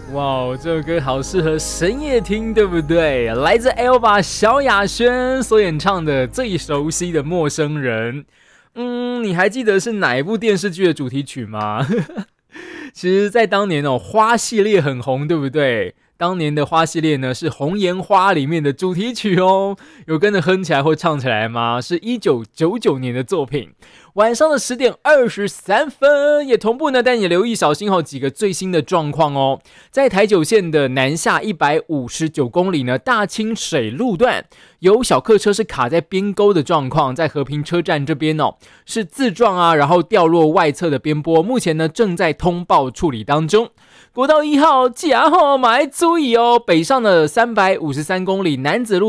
哇，这首歌好适合深夜听，对不对？来自 Elva 萧亚轩所演唱的最熟悉的陌生人。你还记得是哪一部电视剧的主题曲吗？其实在当年花系列很红，对不对？当年的花系列呢是红颜花里面的主题曲哦，有跟着哼起来或唱起来吗？是1999年的作品。晚上的10点23分，也同步呢带你留意小心几个最新的状况哦。在台九线的南下159公里呢，大清水路段有小客车是卡在边沟的状况，在和平车站这边是自撞啊，然后掉落外侧的边坡，目前呢正在通报处理当中。国道1号，记得要注意哦，北上的353公里南子路